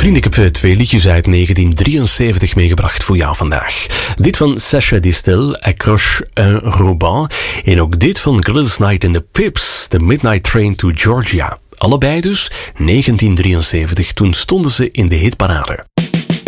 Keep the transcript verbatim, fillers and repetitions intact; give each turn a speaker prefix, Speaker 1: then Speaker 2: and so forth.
Speaker 1: Vrienden, ik heb twee liedjes uit negentien drieënzeventig meegebracht voor jou vandaag. Dit van Sacha Distel, Accroche un ruban. En ook dit van Gladys Knight and the Pips, The Midnight Train to Georgia. Allebei dus negentien drieënzeventig, toen stonden ze in de hitparade.